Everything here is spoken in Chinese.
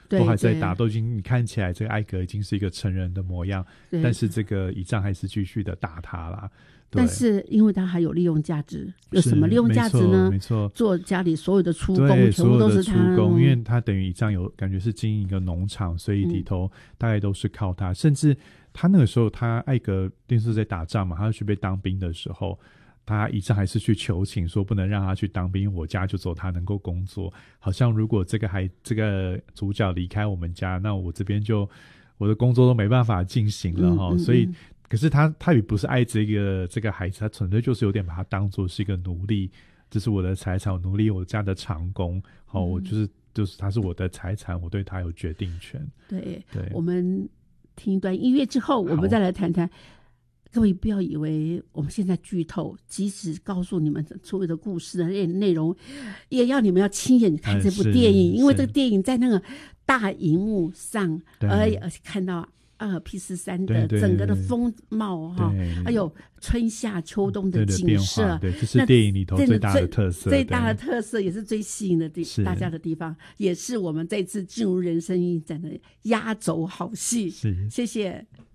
都还在打，都已经你看起来这个艾格已经是一个成人的模样，但是这个乙仗还是继续的打他啦。 但是因为他还有利用价值，有什么利用价值呢？ 没错， 做家里所有的出工全部都是他， 所有的出工，因为他等于乙仗有感觉是经营一个农场，所以里头大概都是靠他，甚至他那个时候他艾格电视在打仗嘛，他要去被当兵的时候，他乙仗还是去求情说不能让他去当兵，因为我家就只有他能够工作，好像如果这个主角离开我们家，那我这边就我的工作都没办法进行了所以可是他也不是爱这个孩子，他纯粹就是有点把他当作是一个奴隶，这是我的财产，我奴隶我家的长工，我就是他是我的财产，我对他有决定权。对， 我们听一段音乐之后，我们再来谈谈。各位不要以为我们现在剧透，即使告诉你们所有的故事的内容，也要你们要亲眼看这部电影，因为这个电影在那个大荧幕上，而且看到阿尔卑斯山的整个的风貌还有春夏秋冬的景色， 对，这是电影里头最大的特色， 最大的特色也是最吸引的大家的地方，也是我们这次进入人生影展的压轴好戏。谢谢。